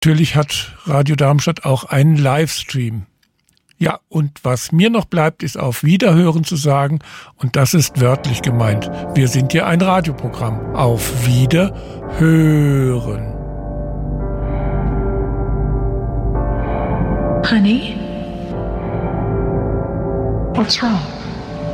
Natürlich hat Radio Darmstadt auch einen Livestream. Ja, und was mir noch bleibt, ist auf Wiederhören zu sagen, und das ist wörtlich gemeint. Wir sind ja ein Radioprogramm. Auf Wiederhören. Honey? What's wrong?